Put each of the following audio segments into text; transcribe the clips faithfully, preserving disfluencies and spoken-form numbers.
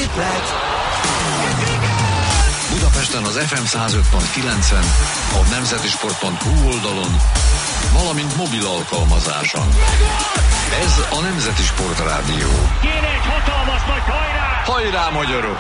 Triplet! Budapesten az ef em száz öt pont kilencen, a nemzeti sport pont hu oldalon, valamint mobil alkalmazáson. Ez a Nemzeti Sport Rádió. Kéne egy hatalmas nagy hajrá! Hajrá, magyarok!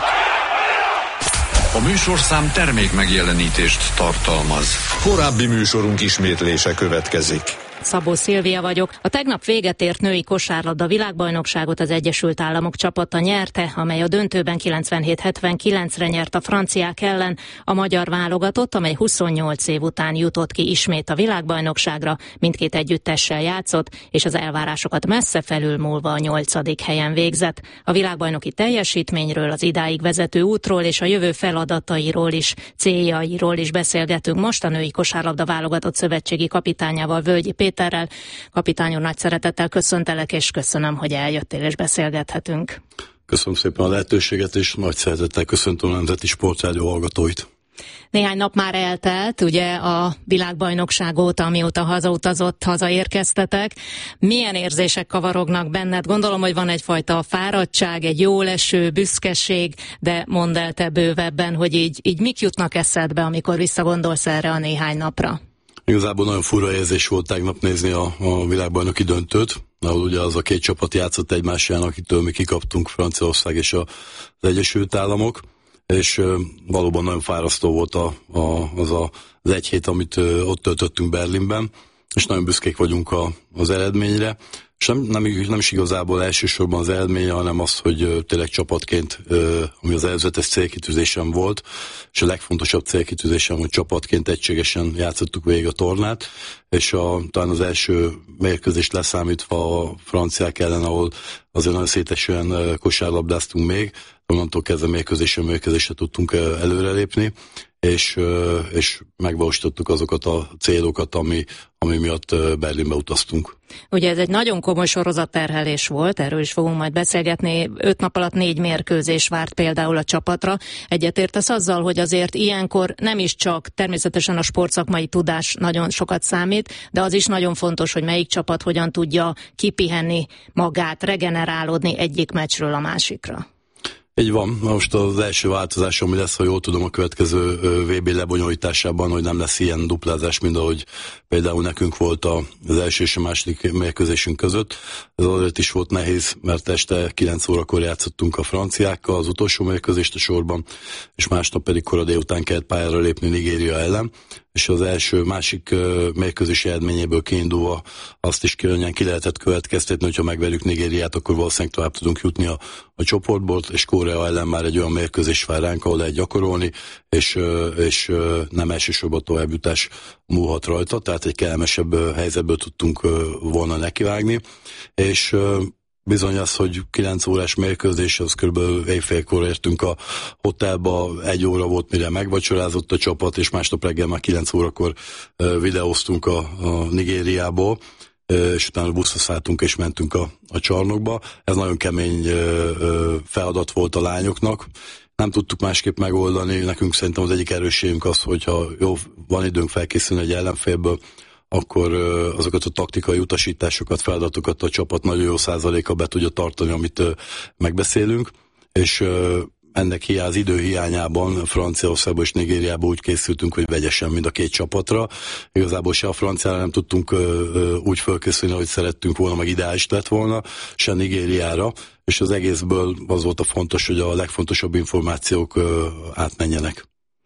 A műsorszám termék megjelenítést tartalmaz. Korábbi műsorunk ismétlése következik. Szabó Szilvia vagyok. A tegnap véget ért női kosárlabda világbajnokságot az Egyesült Államok csapata nyerte, amely a döntőben kilencvenhét hetvenkilencre nyert a franciák ellen. A magyar válogatott, amely huszonnyolc év után jutott ki ismét a világbajnokságra, mindkét együttessel játszott, és az elvárásokat messze felülmúlva a nyolcadik helyen végzett. A világbajnoki teljesítményről, az idáig vezető útról és a jövő feladatairól is, céljairól is beszélgetünk most a női kosárlabda válogatott szövetségi kapitányával, Völgyi Péterrel. Kapitány úr, nagy szeretettel köszöntelek, és köszönöm, hogy eljöttél és beszélgethetünk. Köszönöm szépen a lehetőséget, és nagy szeretettel köszöntöm a Nemzeti Sport Rádió hallgatóit. Néhány nap már eltelt, ugye a világbajnokság óta, amióta hazautazott, hazaérkeztetek. Milyen érzések kavarognak benned? Gondolom, hogy van egyfajta fáradtság, egy jóleső, büszkeség, de mondd el te bővebben, hogy így, így mik jutnak eszedbe, amikor visszagondolsz erre a néhány napra? Igazából nagyon fura érzés volt tegnap nézni a, a világbajnoki döntőt, ahol ugye az a két csapat játszott egymásán, akitől mi kikaptunk, Franciaország és a, az Egyesült Államok, és uh, valóban nagyon fárasztó volt a, a, az a, az egy hét, amit uh, ott töltöttünk Berlinben, és nagyon büszkék vagyunk a, az eredményre. És nem, nem, nem is igazából elsősorban az eredménye, hanem az, hogy uh, tényleg csapatként, uh, ami az előzetes célkitűzésem volt, és a legfontosabb célkitűzésem, hogy csapatként egységesen játszottuk végig a tornát, és a, talán az első mérkőzést leszámítva a franciák ellen, ahol azért nagyon szétesően uh, kosárlabdáztunk még, onnantól kezdve mérkőzésre mérkőzésre tudtunk uh, előrelépni, és, uh, és megvalósítottuk azokat a célokat, ami, ami miatt uh, Berlinbe utaztunk. Ugye ez egy nagyon komoly sorozatterhelés volt, erről is fogunk majd beszélgetni. Öt nap alatt négy mérkőzés várt például a csapatra. Egyetértesz azzal, hogy azért ilyenkor nem is csak természetesen a sportszakmai tudás nagyon sokat számít, de az is nagyon fontos, hogy melyik csapat hogyan tudja kipihenni magát, regenerálódni egyik meccsről a másikra. Így van. Most az első változás, ami lesz, ha jól tudom, a következő vé bé lebonyolításában, hogy nem lesz ilyen duplázás, mint ahogy például nekünk volt az első és a második mérkőzésünk között. Ez azért is volt nehéz, mert este kilenc órakor játszottunk a franciákkal az utolsó mérkőzést a sorban, és másnap pedig kora délután kellett pályára lépni Nigéria ellen, és az első, másik uh, mérkőzés eredményéből kiindulva azt is könnyen ki lehetett következtetni, hogyha megverjük Nigériát, akkor valószínűleg tovább tudunk jutni a, a csoportból, és Korea ellen már egy olyan mérkőzés vár ránk, ahol lehet gyakorolni, és, uh, és uh, nem elsősorban továbbjutás múlhat rajta, tehát egy kellemesebb uh, helyzetből tudtunk uh, volna nekivágni, és uh, bizony az, hogy kilenc órás mérkőzés, az kb. Éjfélkor értünk a hotelba, egy óra volt, mire megvacsorázott a csapat, és másnap reggel már kilenc órakor uh, videóztunk a, a Nigériából, uh, és utána buszra szálltunk és mentünk a, a csarnokba. Ez nagyon kemény uh, uh, feladat volt a lányoknak. Nem tudtuk másképp megoldani, nekünk szerintem az egyik erősségünk az, hogyha jó, van időnk felkészülni egy ellenfélből, akkor azokat a taktikai utasításokat, feladatokat a csapat nagyon jó százaléka be tudja tartani, amit megbeszélünk, és ennek hiány, az idő hiányában Franciaországban és Nigériában úgy készültünk, hogy vegyesen mind a két csapatra. Igazából se a franciára nem tudtunk úgy felkészülni, hogy szerettünk volna, meg ideális lett volna, se Nigériára, és az egészből az volt a fontos, hogy a legfontosabb információk átmenjenek.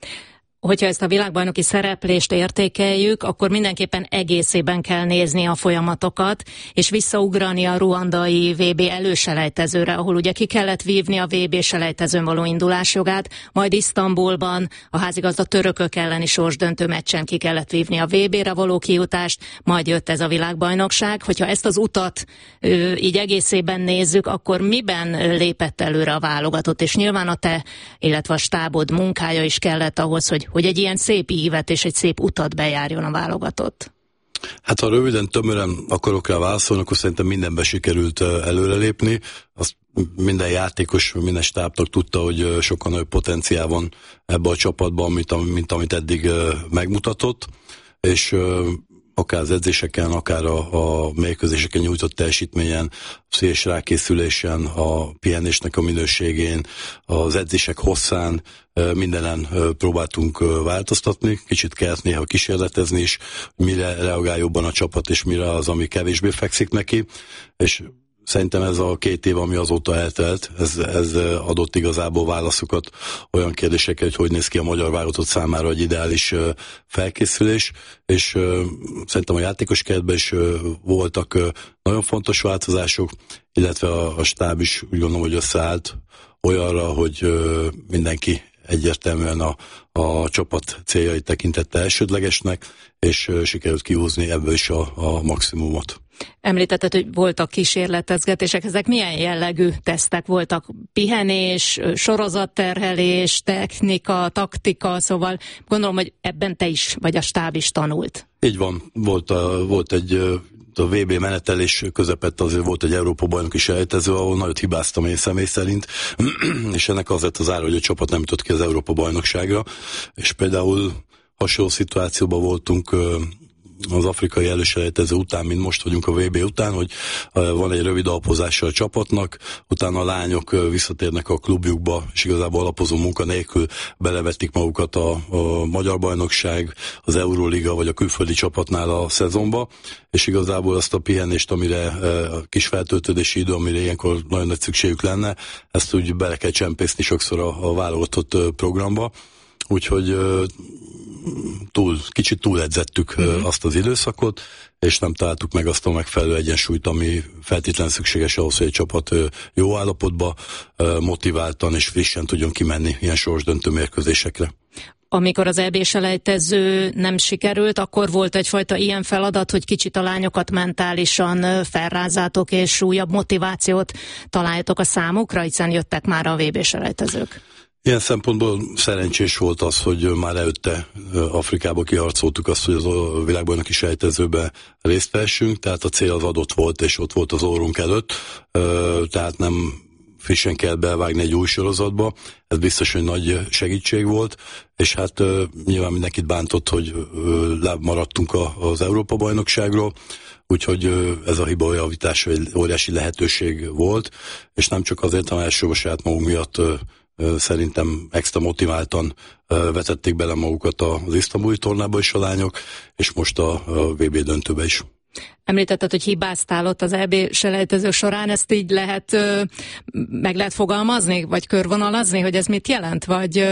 Hogyha ezt a világbajnoki szereplést értékeljük, akkor mindenképpen egészében kell nézni a folyamatokat, és visszaugrani a ruandai vé bé előselejtezőre, ahol ugye ki kellett vívni a vé bé selejtezőn való indulásjogát, majd Isztambulban a házigazda törökök elleni sorsdöntő meccsen ki kellett vívni a vé bére való kijutást, majd jött ez a világbajnokság. Hogyha ezt az utat ö, így egészében nézzük, akkor miben lépett előre a válogatott? És nyilván a te, illetve a stábod munkája is kellett ahhoz, hogy hogy egy ilyen szép ívet és egy szép utat bejárjon a válogatott? Hát ha röviden, tömören akarok rá válaszolni, akkor szerintem mindenben sikerült előrelépni. Azt minden játékos, minden stábtag tudta, hogy sokkal nagyobb potenciál van ebbe a csapatban, mint, mint amit eddig megmutatott. És akár az edzéseken, akár a, a mérkőzéseken nyújtott teljesítményen, széles rákészülésen, a pihenésnek a minőségén, az edzések hosszán, mindenen próbáltunk változtatni, kicsit kellett néha kísérletezni is, mire reagál jobban a csapat, és mire az, ami kevésbé fekszik neki, és szerintem ez a két év, ami azóta eltelt, ez, ez adott igazából válaszokat olyan kérdésekre, hogy hogy néz ki a magyar válogatott számára egy ideális felkészülés, és szerintem a játékos keretben is voltak nagyon fontos változások, illetve a, a stáb is úgy gondolom, hogy összeállt olyanra, hogy mindenki egyértelműen a, a csapat céljai tekintette elsődlegesnek, és sikerült kihúzni ebből is a, a maximumot. Említetted, hogy voltak kísérletezgetések, ezek milyen jellegű tesztek voltak? Pihenés, sorozatterhelés, technika, taktika, szóval gondolom, hogy ebben te is, vagy a stáb is tanult. Így van, volt, a, volt egy a vé bé menetelés közepette, azért volt egy Európa-bajnoki selejtező, ahol nagyot hibáztam én személy szerint, és ennek az lett az ára, hogy a csapat nem jutott ki az Európa-bajnokságra, és például hasonló szituációban voltunk az afrikai előselejtező után, mint most vagyunk a vé bé után, hogy van egy rövid alapozása a csapatnak, utána a lányok visszatérnek a klubjukba, és igazából alapozó munka nélkül belevették magukat a, a Magyar Bajnokság, az Euróliga vagy a külföldi csapatnál a szezonba, és igazából azt a pihenést, amire a kis feltöltődési idő, amire ilyenkor nagyon nagy szükségük lenne, ezt úgy bele kell csempészni sokszor a, a válogatott programba, úgyhogy túl, kicsit túledzettük mm-hmm. azt az időszakot, és nem találtuk meg azt a megfelelő egyensúlyt, ami feltétlenül szükséges ahhoz, hogy egy csapat jó állapotba, motiváltan és frissen tudjon kimenni ilyen sorsdöntő mérkőzésekre. Amikor az é bé-selejtező nem sikerült, akkor volt egyfajta ilyen feladat, hogy kicsit a lányokat mentálisan felrázzátok, és újabb motivációt találjátok a számukra, hiszen jöttek már a vé bé-selejtezők. Ilyen szempontból szerencsés volt az, hogy már előtte Afrikába kiharcoltuk azt, hogy a világbajnoki selejtezőbe részt vessünk, tehát a cél az adott volt, és ott volt az orrunk előtt, tehát nem frissen kell bevágni egy új sorozatba, ez biztos, hogy nagy segítség volt, és hát nyilván mindenkit bántott, hogy maradtunk az Európa-bajnokságról, úgyhogy ez a hiba javítása egy óriási lehetőség volt, és nem csak azért, hanem elsősorban saját magunk miatt szerintem extra motiváltan vetették bele magukat az isztambuli tornába is a lányok, és most a vé bé döntőbe is. Említetted, hogy hibáztál ott az é bé-selejtező során, ezt így lehet, meg lehet fogalmazni, vagy körvonalazni, hogy ez mit jelent, vagy...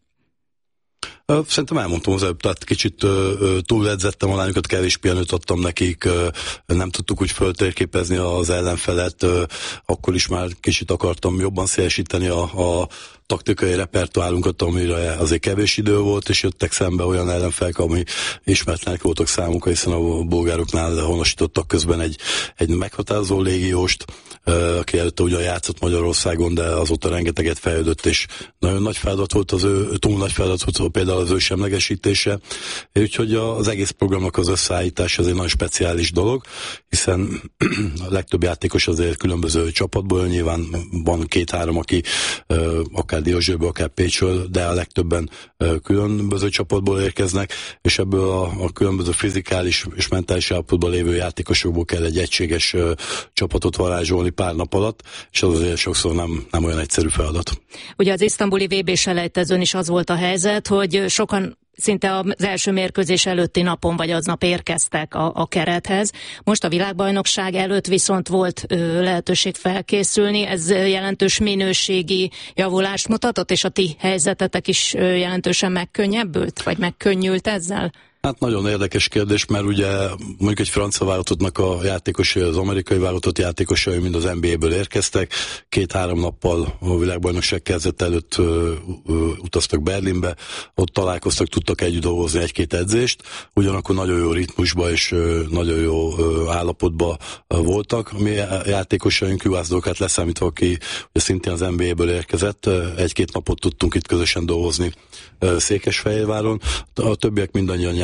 Szerintem elmondtam az előbb, tehát kicsit túledzettem a lányokat, kevés pihenőt adtam nekik, nem tudtuk úgy föltérképezni az ellenfelet, akkor is már kicsit akartam jobban szélesíteni a, a taktikai repertoárunkat, amire azért kevés idő volt, és jöttek szembe olyan ellenfelek, ami ismeretlenek voltak számukra, hiszen a bolgároknál honosítottak közben egy, egy meghatározó légióst, aki előtte ugyan játszott Magyarországon, de azóta rengeteget fejlődött, és nagyon nagy feladat volt az ő, túl nagy feladat volt például az ő semlegesítése, úgyhogy az egész programnak az összeállítása az egy nagyon speciális dolog, hiszen a legtöbb játékos azért különböző csapatból, nyilván van két-három, aki akár Diózsőből, akár Pécsről, de a legtöbben különböző csapatból érkeznek, és ebből a, a különböző fizikális és mentális állapotban lévő játékosokból kell egy egységes csapatot varázsolni pár nap alatt, és az azért sokszor nem, nem olyan egyszerű feladat. Ugye az isztambuli vé bé-selejtezőn is az volt a helyzet, hogy sokan szinte az első mérkőzés előtti napon vagy aznap érkeztek a, a kerethez. Most a világbajnokság előtt viszont volt ö, lehetőség felkészülni, ez jelentős minőségi javulást mutatott, és a ti helyzetetek is ö, jelentősen megkönnyebbült, vagy megkönnyült ezzel? Hát nagyon érdekes kérdés, mert ugye mondjuk egy francia válogatottnak a játékosai, az amerikai válogatott játékosai mind az en bé á-ből érkeztek, két-három nappal a világbajnokság kezdet előtt ö, ö, utaztak Berlinbe, ott találkoztak, tudtak együtt dolgozni egy-két edzést, ugyanakkor nagyon jó ritmusba és ö, nagyon jó ö, állapotba ö, voltak. A mi játékosaink, juhászolókat leszámítva, aki ugye szintén az en bé á-ből érkezett, egy-két napot tudtunk itt közösen dolgozni ö, Székesfehérváron. A többiek mindannyian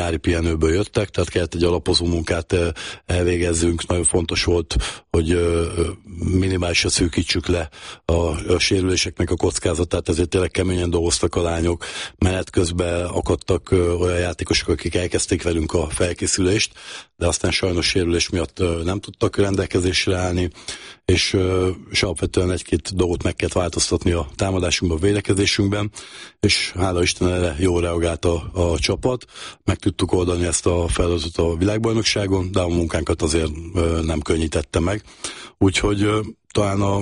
nyári pihenőből jöttek, tehát kellett egy alapozó munkát elvégezzünk. Nagyon fontos volt, hogy minimálisra szűkítsük le a, a sérüléseknek a kockázatát, ezért tényleg keményen dolgoztak a lányok. Menet közben akadtak olyan játékosok, akik elkezdték velünk a felkészülést, de aztán sajnos sérülés miatt nem tudtak rendelkezésre állni, és, és alapvetően egy-két dolgot meg kellett változtatni a támadásunkban, a védekezésünkben, és hála Isten erre jól reagált a, a csapat. Meg tudtuk oldani ezt a feladatot a világbajnokságon, de a munkánkat azért nem könnyítette meg. Úgyhogy talán a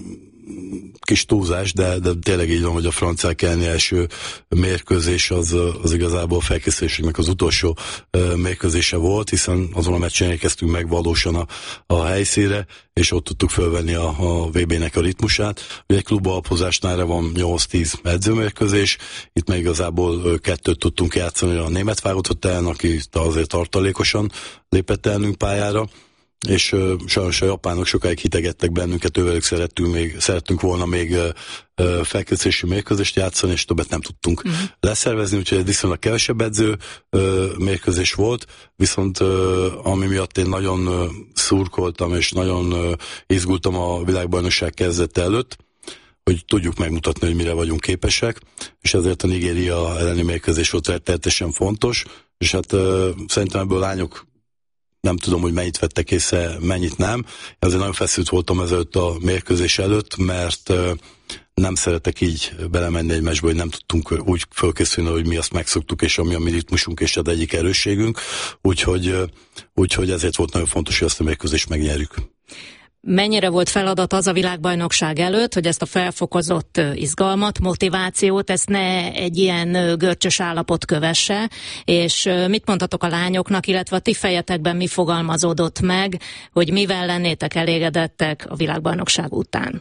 kis túlzás, de, de tényleg így van, hogy a franciák elleni első mérkőzés az, az igazából a felkészülésünknek az utolsó mérkőzése volt, hiszen azon a meccsen érkeztünk meg valósan a, a helyszínre, és ott tudtuk fölvenni a, a vé bének a ritmusát. Ugye egy klubalapozásnál van nyolc-tíz edzőmérkőzés, itt meg igazából kettőt tudtunk játszani, a német válogatott ellen, aki azért tartalékosan lépett elnünk pályára, és uh, sajnos a japánok sokáig hitegettek bennünket, ővelük szerettünk, még, szerettünk volna még uh, uh, felkészülési mérkőzést játszani, és többet nem tudtunk uh-huh. leszervezni, úgyhogy viszonylag kevesebb edző uh, mérkőzés volt, viszont uh, ami miatt én nagyon uh, szurkoltam, és nagyon uh, izgultam a világbajnokság kezdete előtt, hogy tudjuk megmutatni, hogy mire vagyunk képesek, és ezért a Nigéria elleni mérkőzés volt rettenetesen fontos, és hát uh, szerintem ebből a lányok nem tudom, hogy mennyit vettek észre, mennyit nem. Azért nagyon feszült voltam ezelőtt a mérkőzés előtt, mert nem szeretek így belemenni egy meccsbe, hogy nem tudtunk úgy fölkészülni, hogy mi azt megszoktuk, és ami a mi ritmusunk és az egyik erősségünk. Úgyhogy, úgyhogy ezért volt nagyon fontos, hogy azt a mérkőzést megnyerjük. Mennyire volt feladat az a világbajnokság előtt, hogy ezt a felfokozott izgalmat, motivációt, ezt ne egy ilyen görcsös állapot kövesse, és mit mondhatok a lányoknak, illetve a ti fejetekben mi fogalmazódott meg, hogy mivel lennétek elégedettek a világbajnokság után?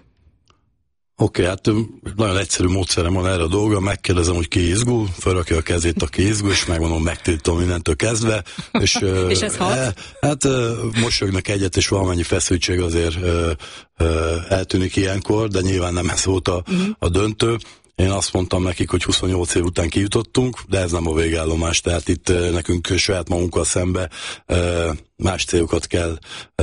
Oké, okay, hát nagyon egyszerű módszerem van erre a dolga, megkérdezem, hogy ki izgul, felrakja a kezét, aki izgul, és megmondom, megtiltom mindentől kezdve. És, és ez hat? E, hát mosolyognak egyet, és valamennyi feszültség azért e, e, eltűnik ilyenkor, de nyilván nem ez volt a, uh-huh. a döntő. Én azt mondtam nekik, hogy huszonnyolc év után kijutottunk, de ez nem a végállomás, tehát itt nekünk saját magunkkal szembe más célokat kell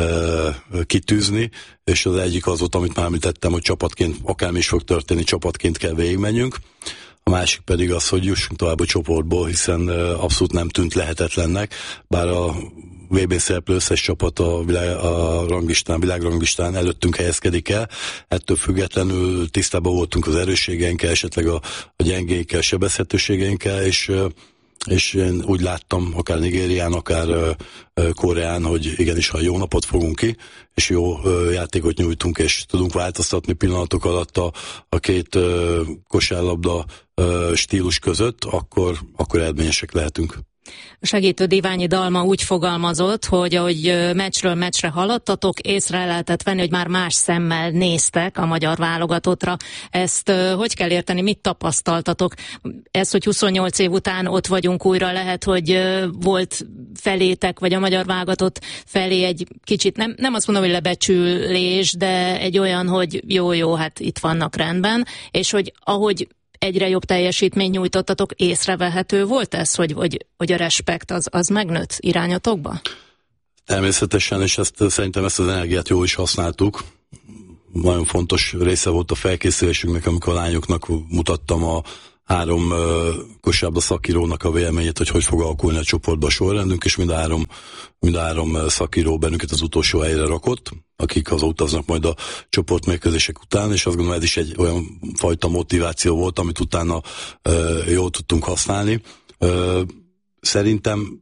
kitűzni, és az egyik az volt, amit már említettem, hogy csapatként, akármi is fog történni, csapatként kell végigmenjünk. A másik pedig az, hogy jussunk tovább a csoportból, hiszen abszolút nem tűnt lehetetlennek, bár a vé bé szereplő összes csapat a, világ, a ranglistán, világranglistán előttünk helyezkedik el. Ettől függetlenül tisztában voltunk az erősségeinkkel, esetleg a, a gyengéinkkel, a sebezhetőségeinkkel, és, és én úgy láttam, akár Nigérián, akár Koreán, hogy igenis, ha jó napot fogunk ki, és jó játékot nyújtunk, és tudunk változtatni pillanatok alatt a, a két kosárlabda stílus között, akkor, akkor eredményesek lehetünk. A segítő Diványi Dalma úgy fogalmazott, hogy ahogy meccsről meccsre haladtatok, észre lehetett venni, hogy már más szemmel néztek a magyar válogatottra. Ezt hogy kell érteni, mit tapasztaltatok? Ez, hogy huszonnyolc év után ott vagyunk újra, lehet, hogy volt felétek, vagy a magyar válogatott felé egy kicsit, nem, nem azt mondom, hogy lebecsülés, de egy olyan, hogy jó-jó, hát itt vannak rendben, és hogy ahogy egyre jobb teljesítmény nyújtottatok, észrevehető volt ez, hogy, hogy, hogy a respekt az, az megnőtt irányatokba? Természetesen, és ezt, szerintem ezt az energiát jól is használtuk. Nagyon fontos része volt a felkészülésünknek, amikor a lányoknak mutattam a három uh, kosárlabda szakírónak a véleményét, hogy hogy fog alakulni a csoportba a sorrendünk, és mind a három, mind a három szakíró bennünket az utolsó helyre rakott, akik hazautaznak majd a csoportmérkőzések után, és azt gondolom, ez is egy olyan fajta motiváció volt, amit utána uh, jól tudtunk használni. Uh, szerintem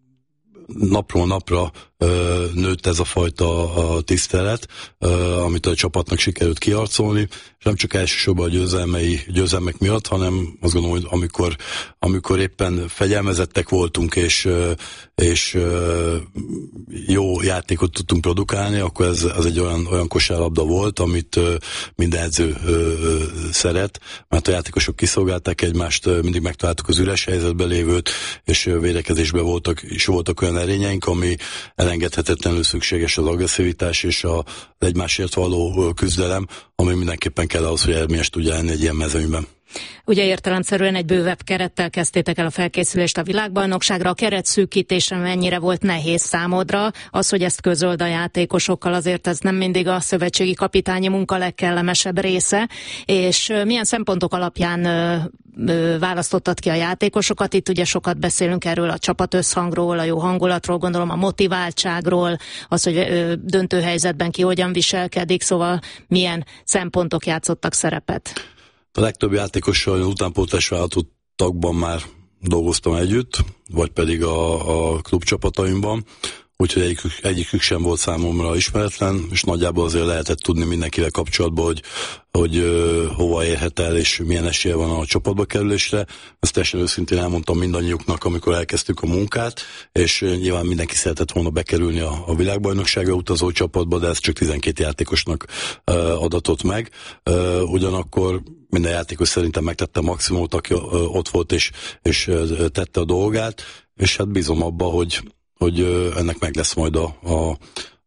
napról napra ö, nőtt ez a fajta a tisztelet, ö, amit a csapatnak sikerült kiharcolni, és nem csak elsősorban a győzelmei, győzelmek miatt, hanem azt gondolom, hogy amikor, amikor éppen fegyelmezettek voltunk, és, és ö, jó játékot tudtunk produkálni, akkor ez, ez egy olyan, olyan kosárlabda volt, amit ö, minden edző ö, szeret, mert a játékosok kiszolgálták egymást, mindig megtaláltuk az üres helyzetben lévőt, és védekezésben voltak, és voltak olyan erényeink, ami elengedhetetlenül szükséges, az agresszivitás és az egymásért való küzdelem, ami mindenképpen kell ahhoz, hogy eredményes tudja lenni egy ilyen mezőnyben. Ugye értelemszerűen egy bővebb kerettel kezdtétek el a felkészülést a világbajnokságra. A keret szűkítése mennyire volt nehéz számodra? Az, hogy ezt közöld a játékosokkal, azért ez nem mindig a szövetségi kapitányi munka legkellemesebb része. És milyen szempontok alapján ö, ö, választottad ki a játékosokat? Itt ugye sokat beszélünk erről a csapatösszhangról, a jó hangulatról, gondolom a motiváltságról, az, hogy ö, döntő helyzetben ki hogyan viselkedik, szóval milyen szempontok játszottak szerepet? A legtöbb játékossal utánpótlás vállalatot tagban már dolgoztam együtt, vagy pedig a, a klubcsapataimban, úgyhogy egyikük, egyikük sem volt számomra ismeretlen, és nagyjából azért lehetett tudni mindenkivel kapcsolatban, hogy, hogy uh, hova érhet el, és milyen esélye van a csapatba kerülésre. Ezt teljesen őszintén elmondtam mindannyiuknak, amikor elkezdtük a munkát, és uh, nyilván mindenki szeretett volna bekerülni a, a világbajnokságra utazó csapatba, de ez csak tizenkét játékosnak uh, adatott meg. Uh, ugyanakkor minden játékos szerintem megtette a maximumot, aki uh, ott volt és, és uh, tette a dolgát, és hát bízom abba, hogy hogy ennek meg lesz majd a, a,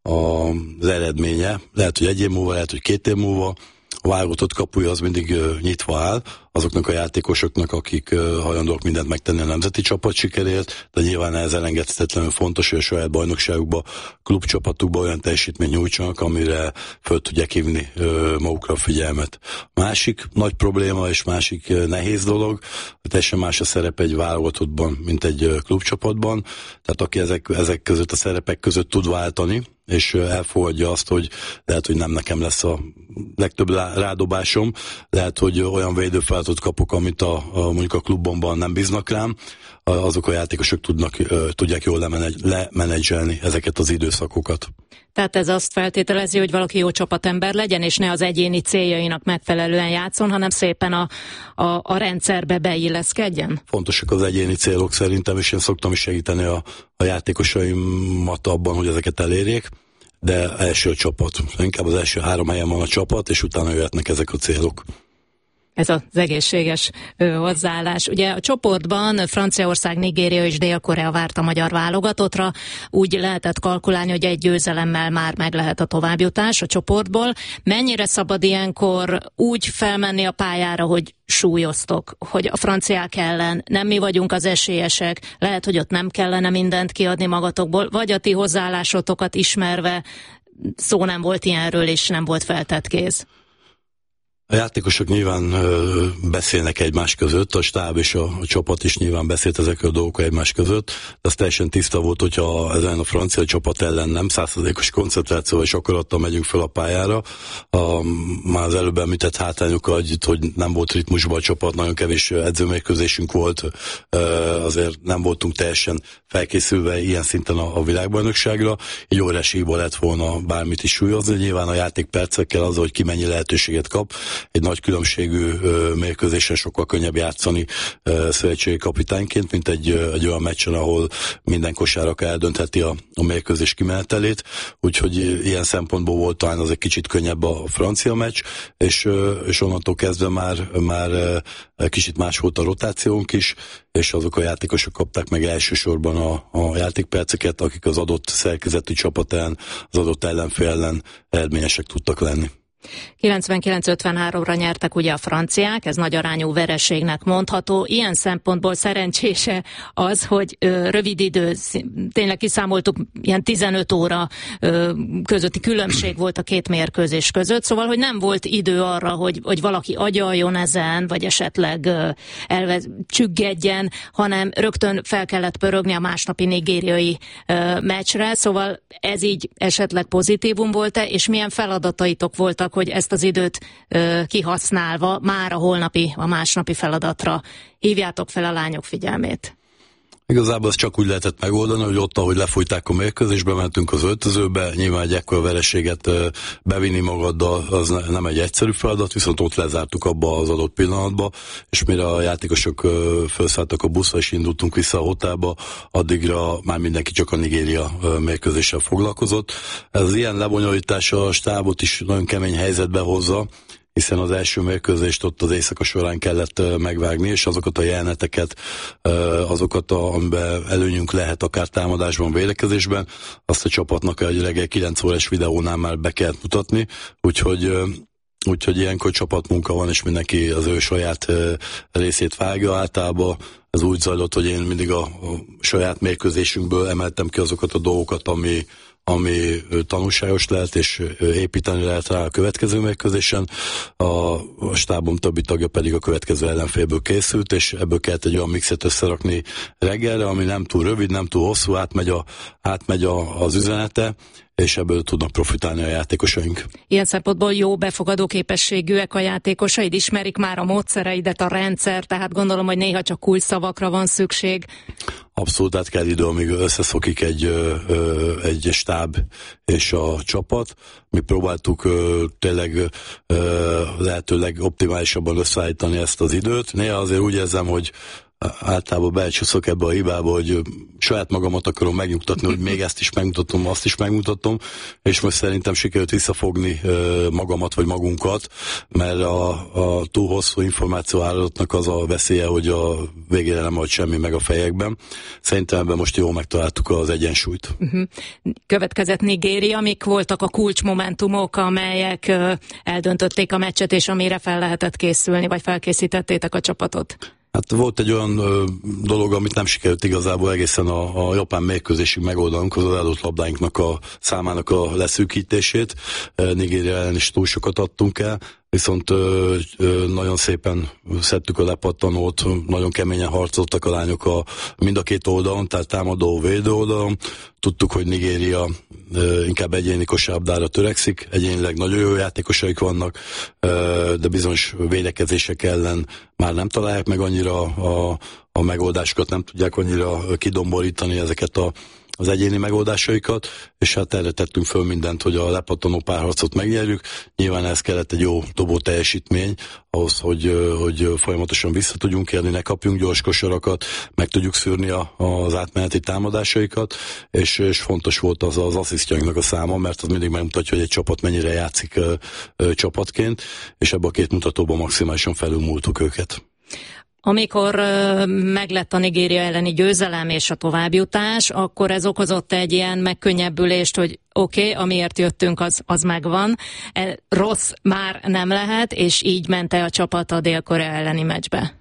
a, az eredménye. Lehet, hogy egy év múlva, lehet, hogy két év múlva. A válogatott kapuja az mindig uh, nyitva áll azoknak a játékosoknak, akik uh, hajlandóak mindent megtenni a nemzeti csapat sikerért, de nyilván ez elengedhetetlenül fontos, hogy a saját bajnokságukba, klubcsapatukba olyan teljesítményt nyújtsanak, amire föl tudják hívni uh, magukra a figyelmet. Másik nagy probléma és másik uh, nehéz dolog, hogy teljesen más a szerep egy válogatottban, mint egy uh, klubcsapatban, tehát aki ezek, ezek között a szerepek között tud váltani, és elfogadja azt, hogy lehet, hogy nem nekem lesz a legtöbb rádobásom, lehet, hogy olyan védőfeladatot kapok, amit a, a, mondjuk a klubomban nem bíznak rám, azok a játékosok tudnak, tudják jól lemenedzselni ezeket az időszakokat. Tehát ez azt feltételezi, hogy valaki jó csapatember legyen, és ne az egyéni céljainak megfelelően játszon, hanem szépen a, a, a rendszerbe beilleszkedjen? Fontosak az egyéni célok szerintem, és én szoktam is segíteni a, a játékosaimat abban, hogy ezeket elérjék, de első a csapat. Inkább az első három helyen van a csapat, és utána jöhetnek ezek a célok. Ez az egészséges ö, hozzáállás. Ugye a csoportban Franciaország, Nigéria és Dél-Korea várt a magyar válogatottra. Úgy lehetett kalkulálni, hogy egy győzelemmel már meg lehet a továbbjutás a csoportból. Mennyire szabad ilyenkor úgy felmenni a pályára, hogy súlyoztok, hogy a franciák ellen nem mi vagyunk az esélyesek, lehet, hogy ott nem kellene mindent kiadni magatokból, vagy a ti hozzáállásotokat ismerve szó nem volt ilyenről, és nem volt feltett kéz? A játékosok nyilván ö, beszélnek egymás között, a stáb és a, a csapat is nyilván beszélt ezekről a dolgokról egymás között, de az teljesen tiszta volt, hogyha ezen a francia csapat ellen nem százszerzalékos koncentrációval és akarattal megyünk fel a pályára. A, már az előbb említett hátrányokkal, hogy nem volt ritmusban a csapat, nagyon kevés edzőmérkőzésünk volt, ö, azért nem voltunk teljesen felkészülve ilyen szinten a, a világbajnokságra. Egy óriási hiba lett volna bármit is súlyozni, nyilván a játékpercekkel az, hogy ki mennyi lehetőséget kap. Egy nagy különbségű ö, mérkőzésen sokkal könnyebb játszani ö, szövetségi kapitányként, mint egy, ö, egy olyan meccsen, ahol minden kosáraka eldöntheti a, a mérkőzés kimenetelét, úgyhogy ilyen szempontból volt talán az egy kicsit könnyebb a francia meccs, és, ö, és onnantól kezdve már, már ö, kicsit más volt a rotációnk is, és azok a játékosok kapták meg elsősorban a, a játékperceket, akik az adott szerkezetű csapat ellen, az adott ellenfél ellen eredményesek tudtak lenni. kilencvenkilenc ötvenháromra nyertek ugye a franciák, ez nagy arányú vereségnek mondható. Ilyen szempontból szerencsése az, hogy ö, rövid idő, tényleg kiszámoltuk, ilyen tizenöt óra ö, közötti különbség volt a két mérkőzés között, szóval, hogy nem volt idő arra, hogy, hogy valaki agyaljon ezen, vagy esetleg ö, elve, csüggedjen, hanem rögtön fel kellett pörögni a másnapi nigériai ö, meccsre, szóval ez így esetleg pozitívum volt-e, és milyen feladataitok voltak, hogy ezt az időt ö, kihasználva már a holnapi, a másnapi feladatra hívjátok fel a lányok figyelmét? Igazából ezt csak úgy lehetett megoldani, hogy ott, ahogy lefújták a mérkőzésbe, mentünk az öltözőbe, nyilván egy ekkora vereséget bevinni magaddal, az nem egy egyszerű feladat, viszont ott lezártuk abba az adott pillanatba, és mire a játékosok felszálltak a buszra és indultunk vissza a hotelba, addigra már mindenki csak a Nigéria mérkőzéssel foglalkozott. Ez ilyen lebonyolítása a stábot is nagyon kemény helyzetbe hozza, hiszen az első mérkőzést ott az éjszaka során kellett megvágni, és azokat a jeleneteket, azokat, a, amiben előnyünk lehet akár támadásban, védekezésben, azt a csapatnak egy reggel kilenc órás videónál már be kellett mutatni, úgyhogy úgyhogy ilyenkor csapatmunka van, és mindenki az ő saját részét vágja. Általában ez úgy zajlott, hogy én mindig a, a saját mérkőzésünkből emeltem ki azokat a dolgokat, ami ami tanulságos lehet, és építeni lehet rá a következő mérkőzésen. A, a stábom többi tagja pedig a következő ellenfélből készült, és ebből kellett egy olyan mixet összerakni reggelre, ami nem túl rövid, nem túl hosszú, átmegy, a, átmegy a, az üzenete, és ebből tudnak profitálni a játékosaink. Ilyen szempontból jó befogadó képességűek a játékosaid, ismerik már a módszereidet, a rendszer, tehát gondolom, hogy néha csak kulcsszavakra van szükség. Abszolút, át kell idő, amíg összeszokik egy, ö, egy stáb és a csapat. Mi próbáltuk ö, tényleg ö, lehetőleg optimálisabban összeállítani ezt az időt. Néha azért úgy érzem, hogy általában belecsúszok ebbe a hibába, hogy saját magamat akarom megnyugtatni, hogy még ezt is megmutatom, azt is megmutatom, és most szerintem sikerült visszafogni magamat vagy magunkat, mert a, a túl hosszú információ áradatnak az a veszélye, hogy a végére nem volt semmi meg a fejekben. Szerintem ebben most jól megtaláltuk az egyensúlyt. Uh-huh. Következett Nigéria, mik voltak a kulcsmomentumok, amelyek eldöntötték a meccset, és amire fel lehetett készülni, vagy felkészítettétek a csapatot? Hát volt egy olyan ö, dolog, amit nem sikerült igazából egészen a, a japán mérkőzésig megoldanunk, az az adott labdáinknak a számának a leszűkítését. Nigéria ellen is túl sokat adtunk el, viszont ö, ö, nagyon szépen szedtük a lepattanót, nagyon keményen harcoltak a lányok a, mind a két oldalon, tehát támadó védő oldalon. Tudtuk, hogy Nigéria ö, inkább egyéni kosárlabdára törekszik, egyénileg nagyon jó játékosaik vannak, ö, de bizonyos védekezések ellen már nem találják meg annyira a, a megoldásokat, nem tudják annyira kidomborítani ezeket a az egyéni megoldásaikat, és hát erre tettünk föl mindent, hogy a lepattanó párharcot megnyerjük. Nyilván ez kellett egy jó dobó teljesítmény, ahhoz, hogy, hogy folyamatosan vissza tudjunk érni, ne kapjunk gyors kosarakat, meg tudjuk szűrni a, az átmeneti támadásaikat, és, és fontos volt az az asszisztjainknak a száma, mert az mindig megmutatja, hogy egy csapat mennyire játszik ö, ö, csapatként, és ebben a két mutatóban maximálisan felülmúltuk őket. Amikor uh, meglett a Nigéria elleni győzelem és a továbbjutás, akkor ez okozott egy ilyen megkönnyebbülést, hogy oké, okay, amiért jöttünk, az, az megvan. E, rossz már nem lehet, és így ment-e a csapat a Dél-Korea elleni meccsbe?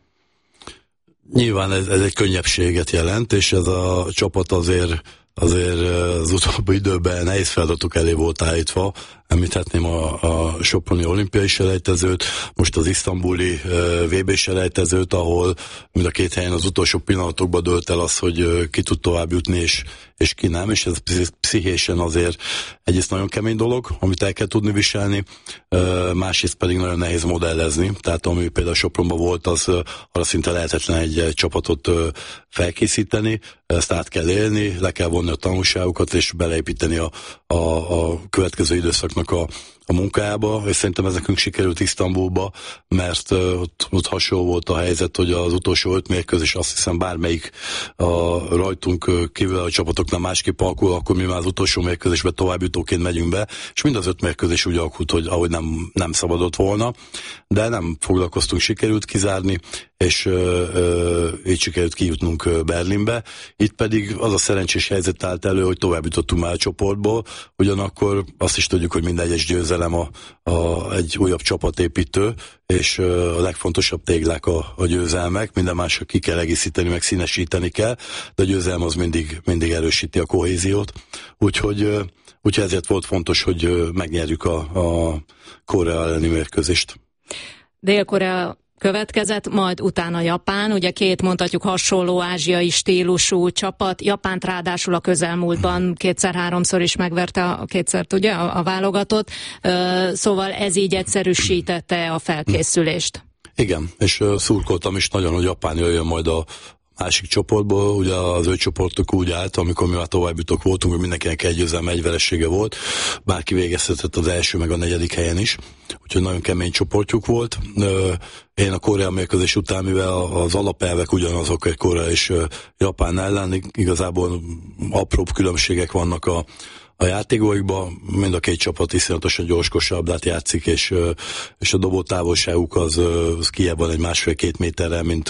Nyilván ez, ez egy könnyebbséget jelent, és ez a csapat azért azért az utóbbi időben nehéz feladatok elé volt állítva. Említhetném a, a soproni olimpiai selejtezőt, most az isztambuli uh, vé bé selejtezőt, ahol mind a két helyen az utolsó pillanatokban dőlt el az, hogy uh, ki tud tovább jutni, és, és ki nem, és ez pszichésen azért egyrészt nagyon kemény dolog, amit el kell tudni viselni, uh, másrészt pedig nagyon nehéz modellezni, tehát ami például Sopronban volt, az uh, arra szinte lehetetlen egy, egy csapatot uh, felkészíteni, ezt át kell élni, le kell vonni a tanulságokat, és beleépíteni a, a, a következő időszaknak a, a munkájába, és szerintem ez nekünk sikerült Isztambulba, mert uh, ott, ott hasonló volt a helyzet, hogy az utolsó öt mérkőzés, azt hiszem bármelyik a rajtunk kívül a csapatoknál másképp alakul, akkor mi már az utolsó mérkőzésbe továbbjutóként megyünk be, és mind az öt mérkőzés úgy alakult, hogy ahogy nem, nem szabadott volna, de nem foglalkoztunk, sikerült kizárni, és uh, uh, így sikerült kijutnunk Berlinbe. Itt pedig az a szerencsés helyzet állt elő, hogy tovább jutottunk már a csoportból, ugyanakkor azt is tudjuk, hogy minden egyes győzelem a, a, egy újabb csapatépítő, és uh, a legfontosabb téglák a, a győzelmek, minden másra ki kell egészíteni, meg színesíteni kell, de a győzelem az mindig, mindig erősíti a kohéziót. Úgyhogy, uh, úgyhogy ezért volt fontos, hogy uh, megnyerjük a, a Korea elleni mérkőzést. Dél-Korea következett, majd utána Japán, ugye két mondhatjuk hasonló ázsiai stílusú csapat, Japánt ráadásul a közelmúltban kétszer-háromszor is megverte a kétszert, ugye, a, a válogatott, szóval ez így egyszerűsítette a felkészülést. Igen, és szurkoltam is nagyon, hogy Japán jöjjön majd a másik csoportból, ugye az öt csoportok úgy állt, amikor mi már továbbjutók voltunk, hogy mindenkinek egy győzelme, egy veresége volt, bárki végezhetett az első meg a negyedik helyen is, úgyhogy nagyon kemény csoportjuk volt. Én a Korea mérkőzés után, mivel az alapelvek ugyanazok egy Korea és Japán ellen, igazából apróbb különbségek vannak a a játékokban, mind a két csapat iszonyatosan gyors kosárlabdát játszik, és, és a dobó távolságuk az, az kijebb van egy másfél-két méterrel, mint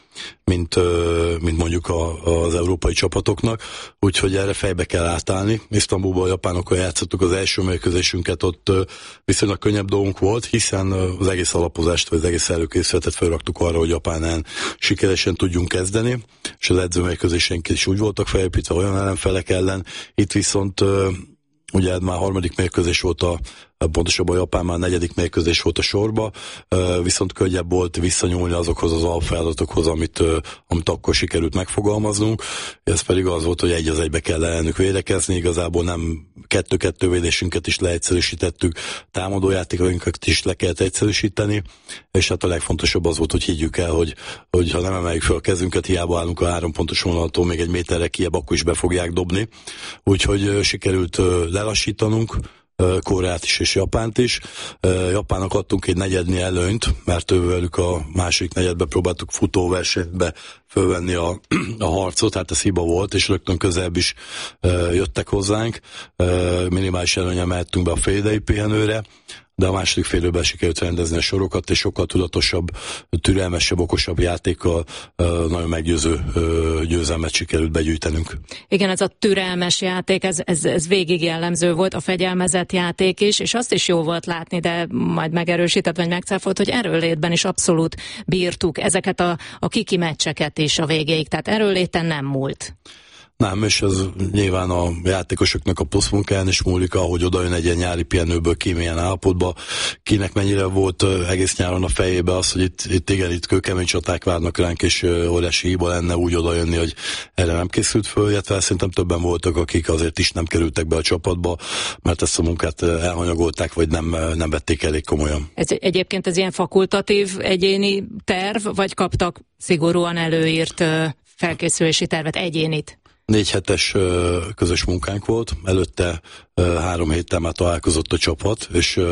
mint, mint mondjuk a, az európai csapatoknak, úgyhogy erre fejbe kell átállni. Isztambulban a japánokkal játszottuk az első mérkőzésünket, ott viszonylag könnyebb dolgunk volt, hiszen az egész alapozást, vagy az egész előkészületet felraktuk arra, hogy Japánán sikeresen tudjunk kezdeni, és az edzőmérkőzéseink is úgy voltak felépítve olyan ellenfelek ellen. Itt viszont ugye már harmadik mérkőzés volt a pontosabban a Japán már negyedik mérkőzés volt a sorba, viszont könnyebb volt visszanyúlni azokhoz az alapfeladatokhoz, amit, amit akkor sikerült megfogalmaznunk. Ez pedig az volt, hogy egy az egybe kell ellenük védekezni, igazából nem kettő-kettő védésünket is leegyszerűsítettük, támadójátékainkat is le kellett egyszerűsíteni, és hát a legfontosabb az volt, hogy higgyük el, hogy, hogy ha nem emeljük fel a kezünket, hiába állunk a három pontos vonaltól még egy méterre kijebb, akkor is be fogják dobni. Úgyhogy sikerült lelassítanunk Koreát is és Japánt is. Japánnak adtunk egy negyednyi előnyt, mert ővelük a második negyedbe próbáltuk futóversenybe fölvenni a, a harcot, hát ez hiba volt, és rögtön közelebb is jöttek hozzánk. Minimális előnnyel mehettünk be a félidei pihenőre, de a második fél időben sikerült rendezni a sorokat, és sokkal tudatosabb, türelmesebb, okosabb játékkal nagyon meggyőző győzelmet sikerült begyűjtenünk. Igen, ez a türelmes játék, ez, ez, ez végig jellemző volt, a fegyelmezett játék is, és azt is jó volt látni, de majd megerősített, vagy megcáfolt, hogy erőlétben is abszolút bírtuk ezeket a, a kiki meccseket is a végéig, tehát erőléten nem múlt. Nem, és ez nyilván a játékosoknak a pluszmunkáján is múlik, ahogy oda jön egy ilyen nyári pihenőből ki milyen állapotba, kinek mennyire volt egész nyáron a fejébe az, hogy itt, itt igen, itt kőkemény csaták várnak ránk, és óriási hiba lenne úgy oda jönni, hogy erre nem készült föl, illetve szerintem többen voltak, akik azért is nem kerültek be a csapatba, mert ezt a munkát elhanyagolták, vagy nem, nem vették elég komolyan. Ez egyébként ez ilyen fakultatív egyéni terv, vagy kaptak szigorúan előírt felkészülési tervet, egyénit? Négy hetes közös munkánk volt, előtte három héttel már találkozott a csapat, és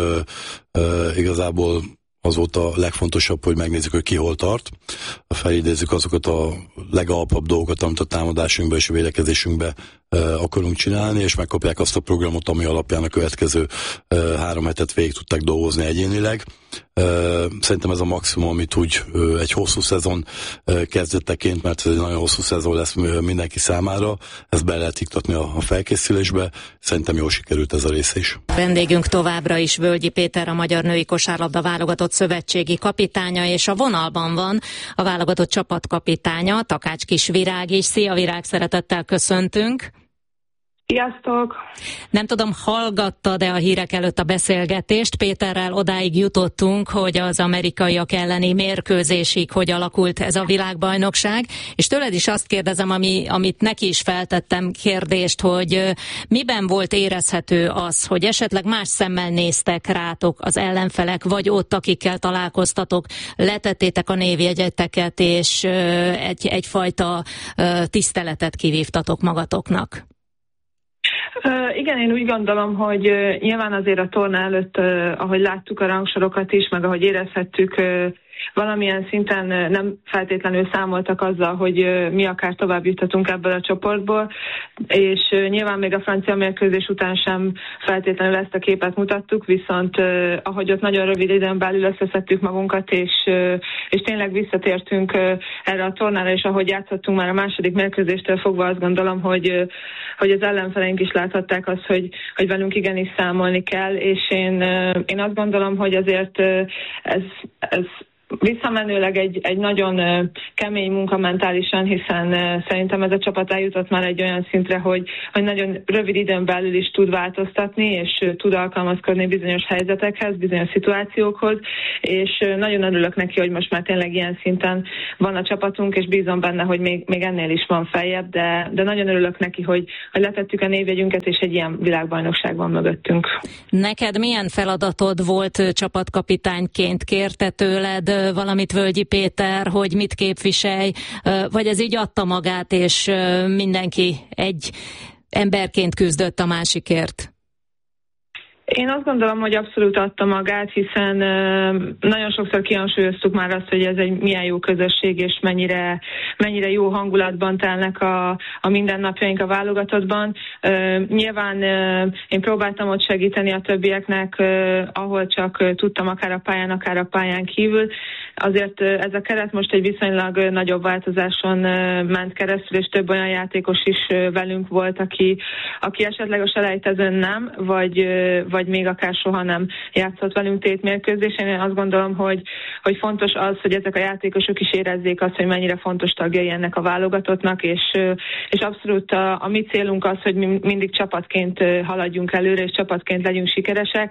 igazából az volt a legfontosabb, hogy megnézzük, hogy ki hol tart. Felidézzük azokat a legalpabb dolgokat, amit a támadásunkba és a védekezésünkbe akarunk csinálni, és megkapják azt a programot, ami alapján a következő három hetet végig tudták dolgozni egyénileg. Szerintem ez a maximum, amit úgy egy hosszú szezon kezdeteként, mert ez egy nagyon hosszú szezon lesz mindenki számára, ezt be lehet iktatni a felkészülésbe. Szerintem jól sikerült ez a rész is. Vendégünk továbbra is Völgyi Péter, a Magyar Női Kosárlabda válogatott szövetségi kapitánya, és a vonalban van a válogatott csapatkapitánya, Takács Kisvirág is. Szia Virág, szeretettel köszöntünk! Sziasztok! Nem tudom, hallgattad-e a hírek előtt a beszélgetést? Péterrel odáig jutottunk, hogy az amerikaiak elleni mérkőzésig hogy alakult ez a világbajnokság, és tőled is azt kérdezem, ami, amit neki is feltettem kérdést, hogy miben volt érezhető az, hogy esetleg más szemmel néztek rátok az ellenfelek, vagy ott, akikkel találkoztatok, letettétek a névjegyeteket, és egy, egyfajta tiszteletet kivívtatok magatoknak? Uh, igen, én úgy gondolom, hogy uh, nyilván azért a torna előtt, uh, ahogy láttuk a rangsorokat is, meg ahogy érezhettük, uh, valamilyen szinten nem feltétlenül számoltak azzal, hogy mi akár tovább juthatunk ebből a csoportból, és nyilván még a francia mérkőzés után sem feltétlenül ezt a képet mutattuk, viszont ahogy ott nagyon rövid időn belül összeszedtük magunkat, és, és tényleg visszatértünk erre a tornára, és ahogy játszottunk már a második mérkőzéstől fogva, azt gondolom, hogy, hogy az ellenfeleink is láthatták azt, hogy, hogy velünk igenis számolni kell, és én, én azt gondolom, hogy azért ez, ez visszamenőleg egy, egy nagyon kemény munka mentálisan, hiszen szerintem ez a csapat eljutott már egy olyan szintre, hogy, hogy nagyon rövid időn belül is tud változtatni, és tud alkalmazkodni bizonyos helyzetekhez, bizonyos szituációkhoz, és nagyon örülök neki, hogy most már tényleg ilyen szinten van a csapatunk, és bízom benne, hogy még, még ennél is van feljebb, de, de nagyon örülök neki, hogy, hogy letettük a névjegyünket, és egy ilyen világbajnokság van mögöttünk. Neked milyen feladatod volt csapatkapitányként? Kérte tőled valamit Völgyi Péter, hogy mit képviselj, vagy ez így adta magát, és mindenki egy emberként küzdött a másikért? Én azt gondolom, hogy abszolút adta magát, hiszen nagyon sokszor kihangsúlyoztuk már azt, hogy ez egy milyen jó közösség, és mennyire, mennyire jó hangulatban telnek a, a mindennapjaink a válogatottban. Nyilván én próbáltam ott segíteni a többieknek, ahol csak tudtam, akár a pályán, akár a pályán kívül. azért ez a keret most egy viszonylag nagyobb változáson ment keresztül, és több olyan játékos is velünk volt, aki, aki esetleg a selejtezőn nem, vagy, vagy még akár soha nem játszott velünk tétmérkőzésen. Én azt gondolom, hogy, hogy fontos az, hogy ezek a játékosok is érezzék azt, hogy mennyire fontos tagjai ennek a válogatottnak, és, és abszolút a, a mi célunk az, hogy mi mindig csapatként haladjunk előre, és csapatként legyünk sikeresek.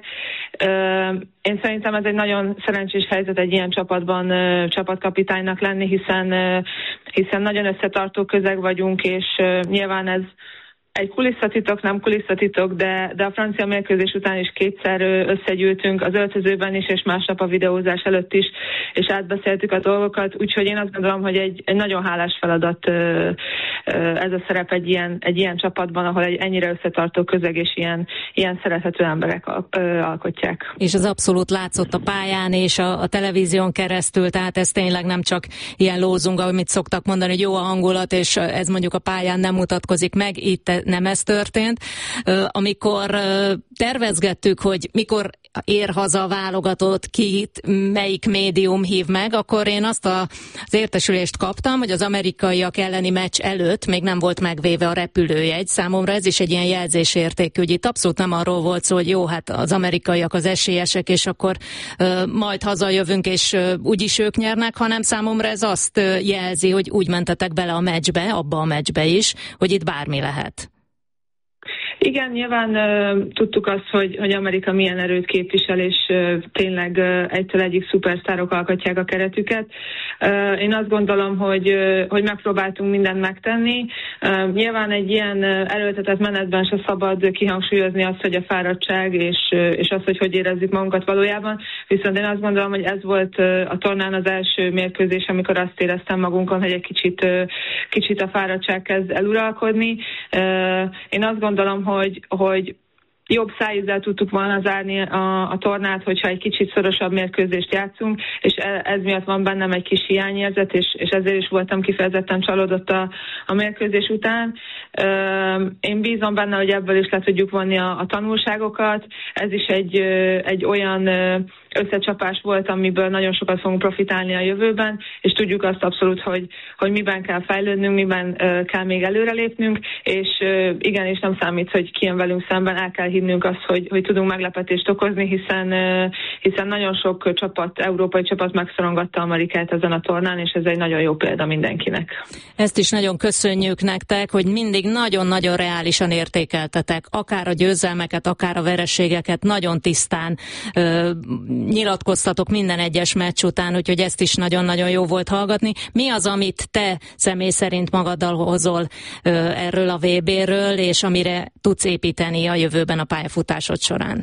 Én szerintem ez egy nagyon szerencsés helyzet egy ilyen csapatban csapatkapitánynak lenni, hiszen, hiszen nagyon összetartó közeg vagyunk, és nyilván ez egy kulisszatitok, nem kulisszatitok, de, de a francia mérkőzés után is kétszer összegyűltünk az öltözőben is, és másnap a videózás előtt is, és átbeszéltük a dolgokat, úgyhogy én azt gondolom, hogy egy, egy nagyon hálás feladat ez a szerep egy ilyen, egy ilyen csapatban, ahol egy ennyire összetartó közeg és ilyen, ilyen szerethető emberek alkotják. És az abszolút látszott a pályán és a, a televízión keresztül, tehát ez tényleg nem csak ilyen lózung, amit szoktak mondani, hogy jó a hangulat, és ez mondjuk a pályán nem mutatkozik meg, itt nem ez történt. Amikor tervezgettük, hogy mikor ér haza a válogatott, kit, melyik médium hív meg, akkor én azt a, az értesülést kaptam, hogy az amerikaiak elleni meccs előtt még nem volt megvéve a repülőjegy. Számomra ez is egy ilyen jelzésértékű, hogy itt abszolút nem arról volt szó, hogy jó, hát az amerikaiak az esélyesek, és akkor uh, majd hazajövünk, és uh, úgyis ők nyernek, hanem számomra ez azt uh, jelzi, hogy úgy mentetek bele a meccsbe, abba a meccsbe is, hogy itt bármi lehet. Igen, nyilván uh, tudtuk azt, hogy, hogy Amerika milyen erőt képvisel, és uh, tényleg uh, egytől egyik szupersztárok alkotják a keretüket. Uh, én azt gondolom, hogy, uh, hogy megpróbáltunk mindent megtenni. Uh, nyilván egy ilyen uh, erőltetett menetben se szabad kihangsúlyozni azt, hogy a fáradtság, és, uh, és az, hogy hogy érezzük magunkat valójában. Viszont én azt gondolom, hogy ez volt uh, a tornán az első mérkőzés, amikor azt éreztem magunkon, hogy egy kicsit, uh, kicsit a fáradtság kezd eluralkodni. Uh, én azt gondolom, hogy, hogy jobb szájízzel tudtuk volna zárni a, a tornát, hogyha egy kicsit szorosabb mérkőzést játszunk, és ez miatt van bennem egy kis hiányérzet, és, és ezért is voltam kifejezetten csalódott a, a mérkőzés után. Én bízom benne, hogy ebből is le tudjuk vonni a, a tanulságokat. Ez is egy, egy olyan összecsapás volt, amiből nagyon sokat fogunk profitálni a jövőben, és tudjuk azt abszolút, hogy, hogy miben kell fejlődnünk, miben kell még előrelépnünk, és igenis nem számít, hogy ki jön velünk szemben, el kell hinnünk azt, hogy, hogy tudunk meglepetést okozni, hiszen, hiszen nagyon sok csapat, európai csapat megszorongatta Amerikát ezen a tornán, és ez egy nagyon jó példa mindenkinek. Ezt is nagyon köszönjük nektek, hogy mindig nagyon-nagyon reálisan értékeltetek, akár a győzelmeket, akár a vereségeket, nagyon tisztán ö, nyilatkoztatok minden egyes meccs után, úgyhogy ezt is nagyon-nagyon jó volt hallgatni. Mi az, amit te személy szerint magaddal hozol ö, erről a vé béről, és amire tudsz építeni a jövőben a pályafutásod során?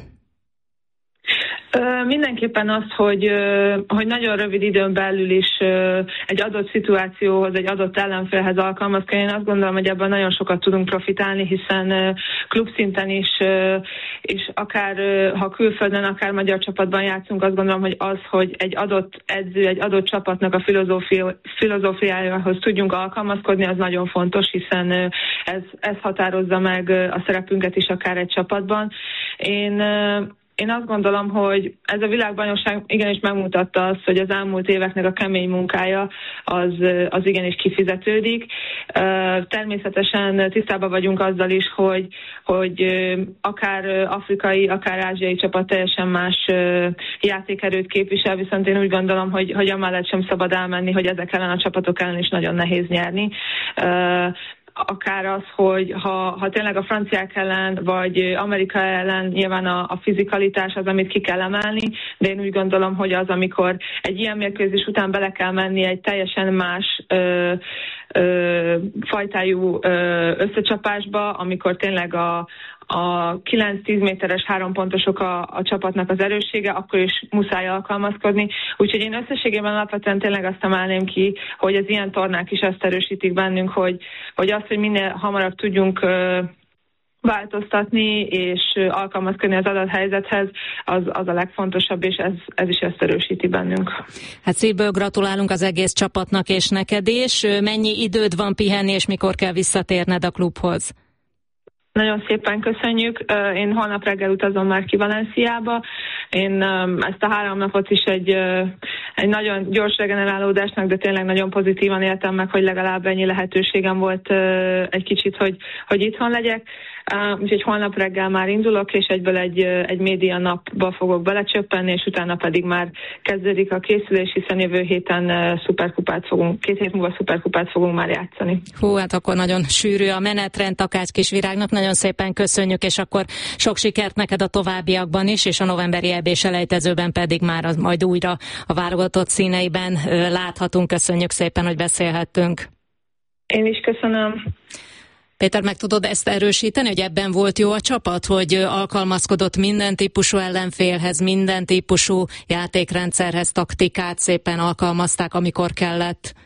Mindenképpen az, hogy, hogy nagyon rövid időn belül is egy adott szituációhoz, egy adott ellenfélhez alkalmazkodni. Én azt gondolom, hogy ebben nagyon sokat tudunk profitálni, hiszen klubszinten is, és akár ha külföldön, akár magyar csapatban játszunk, azt gondolom, hogy az, hogy egy adott edző, egy adott csapatnak a filozófia, filozófiájához tudjunk alkalmazkodni, az nagyon fontos, hiszen ez, ez határozza meg a szerepünket is akár egy csapatban. Én Én azt gondolom, hogy ez a világbajnokság igenis megmutatta azt, hogy az elmúlt éveknek a kemény munkája az, az igenis kifizetődik. Természetesen tisztában vagyunk azzal is, hogy, hogy akár afrikai, akár ázsiai csapat teljesen más játékerőt képvisel, viszont én úgy gondolom, hogy, hogy amellett sem szabad elmenni, hogy ezek ellen a csapatok ellen is nagyon nehéz nyerni. Akár az, hogy ha, ha tényleg a franciák ellen, vagy Amerika ellen nyilván a, a fizikalitás az, amit ki kell emelni, de én úgy gondolom, hogy az, amikor egy ilyen mérkőzés után bele kell menni egy teljesen más ö, ö, fajtájú ö, összecsapásba, amikor tényleg a a kilenc-tíz méteres hárompontosok a, a csapatnak az erőssége, akkor is muszáj alkalmazkodni. Úgyhogy én összességében alapvetően tényleg azt emelném ki, hogy az ilyen tornák is azt erősítik bennünk, hogy, hogy azt, hogy minél hamarabb tudjunk uh, változtatni és alkalmazkodni az adott helyzethez, az, az a legfontosabb, és ez, ez is ezt erősíti bennünk. Hát szívből gratulálunk az egész csapatnak és neked is. Mennyi időd van pihenni, és mikor kell visszatérned a klubhoz? Nagyon szépen köszönjük. Én holnap reggel utazom már ki Valenciába. Én ezt a három napot is egy, egy nagyon gyors regenerálódásnak, de tényleg nagyon pozitívan éltem meg, hogy legalább ennyi lehetőségem volt egy kicsit, hogy, hogy itthon legyek. Úgyhogy holnap reggel már indulok, és egyből egy, egy média napba fogok belecsöppenni, és utána pedig már kezdődik a készülés, hiszen jövő héten szuperkupát fogunk, két hét múlva szuperkupát fogunk már játszani. Hú, hát akkor nagyon sűrű a menetrend Takács Kisvirágnak, nagyon szépen köszönjük, és akkor sok sikert neked a továbbiakban is, és a novemberi é bé selejtezőben pedig már az, majd újra a válogatott színeiben láthatunk. Köszönjük szépen, hogy beszélhettünk. Én is köszönöm. Péter, meg tudod ezt erősíteni, hogy ebben volt jó a csapat, hogy alkalmazkodott minden típusú ellenfélhez, minden típusú játékrendszerhez, taktikát szépen alkalmazták, amikor kellett?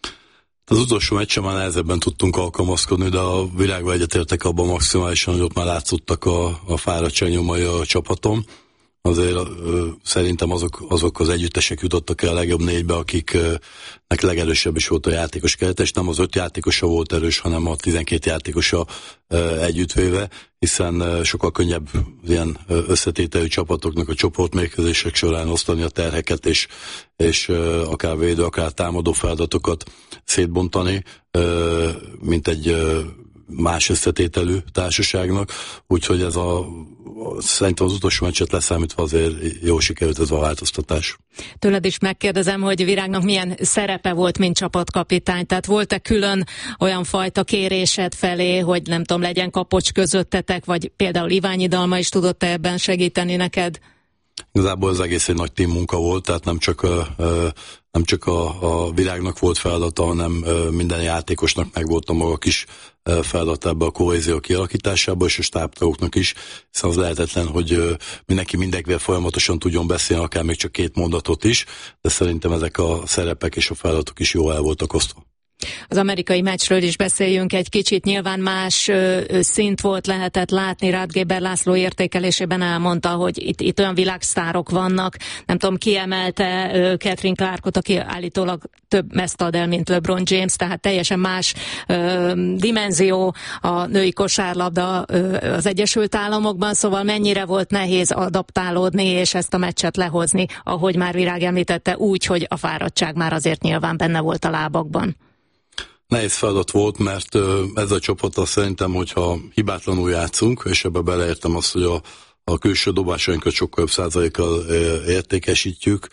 Az utolsó meccsen már nehezebben tudtunk alkalmazkodni, de a világban egyetértek abban maximálisan, hogy ott már látszottak a, a fáradtság nyomai a csapatom. Azért ö, szerintem azok, azok az együttesek jutottak el a legjobb négybe, akiknek legerősebb is volt a játékos keret, és nem az öt játékosa volt erős, hanem a tizenkét játékosa ö, együttvéve, hiszen ö, sokkal könnyebb ilyen összetételű csapatoknak a csoportmérkőzések során osztani a terheket, és, és ö, akár védő, akár támadó feladatokat szétbontani, ö, mint egy ö, más összetételű társaságnak, úgyhogy ez a szerintem az utolsó meccset leszámítva azért jó sikerült ez a változtatás. Tőled is megkérdezem, hogy Virágnak milyen szerepe volt, mint csapatkapitány, tehát volt-e külön olyan fajta kérésed felé, hogy nem tudom, legyen kapocs közöttetek, vagy például Iványi Dalma is tudott -e ebben segíteni neked? Igazából az egész egy nagy team munka volt, tehát nem csak a, nem csak a, a Virágnak volt feladata, hanem minden játékosnak meg volt a maga kis feladat ebbe a kohézió kialakításába, és a stábtagoknak is, hiszen az lehetetlen, hogy mindenki mindenkivel folyamatosan tudjon beszélni, akár még csak két mondatot is, de szerintem ezek a szerepek és a feladatok is jól el voltak osztva. Az amerikai meccsről is beszéljünk egy kicsit, nyilván más ö, szint volt, lehetett látni, Rád Géber László értékelésében elmondta, hogy itt, itt olyan világsztárok vannak, nem tudom, kiemelte ö, Catherine Clarkot, aki állítólag több meszt ad el, mint LeBron James, tehát teljesen más ö, dimenzió a női kosárlabda ö, az Egyesült Államokban, szóval mennyire volt nehéz adaptálódni és ezt a meccset lehozni, ahogy már Virág említette, úgy, hogy a fáradtság már azért nyilván benne volt a lábakban. Nehéz feladat volt, mert ez a csapattal szerintem, hogyha hibátlanul játszunk, és ebbe beleértem azt, hogy a, a külső dobásainkat sokkal jobb százalékkal értékesítjük,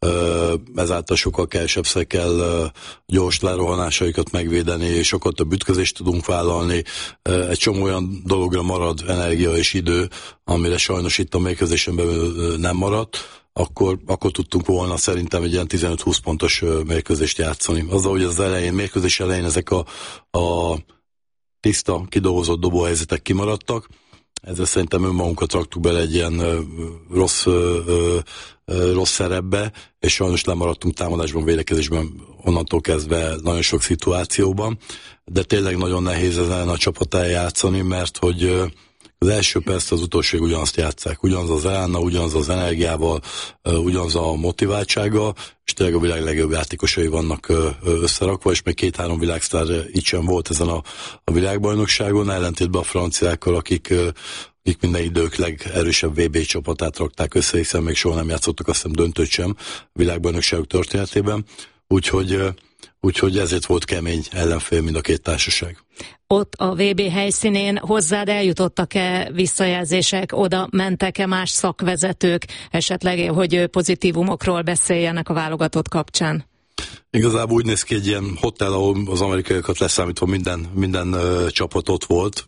ezáltal sokkal kevesebbszer kell gyors lerohanásaikat megvédeni, és sokkal több ütközést tudunk vállalni. Egy csomó olyan dologra marad energia és idő, amire sajnos itt a mérkőzésen belül nem maradt. Akkor, akkor tudtunk volna szerintem egy ilyen tizenöt-húsz pontos mérkőzést játszani. Azzal, hogy az elején, mérkőzés elején ezek a, a tiszta, kidolgozott dobóhelyzetek kimaradtak, ezzel szerintem önmagunkat raktuk bele egy ilyen ö, rossz, ö, ö, rossz szerepbe, és sajnos lemaradtunk támadásban, védekezésben onnantól kezdve nagyon sok szituációban, de tényleg nagyon nehéz ezen a csapat eljátszani, mert hogy ö, az első perc az utolsóig ugyanazt játsszák, ugyanaz az elánnal, ugyanaz az energiával, ugyanaz a motiváltsággal, és tényleg a világ legjobb játékosai vannak összerakva, és még két-három világsztár így sem volt ezen a, a világbajnokságon, ellentétben a franciákkal, akik, akik minden idők legerősebb vé bé csapatát rakták össze, hiszen még soha nem játszottak, azt hiszem döntőt sem a világbajnokságok történetében, úgyhogy Úgyhogy ezért volt kemény ellenfél mind a két társaság. Ott a vé bé helyszínén hozzád eljutottak-e visszajelzések, oda mentek-e más szakvezetők, esetleg, hogy pozitívumokról beszéljenek a válogatott kapcsán? Igazából úgy néz ki egy ilyen hotel, ahol az amerikaiakat leszámítva minden, minden uh, csapat ott volt,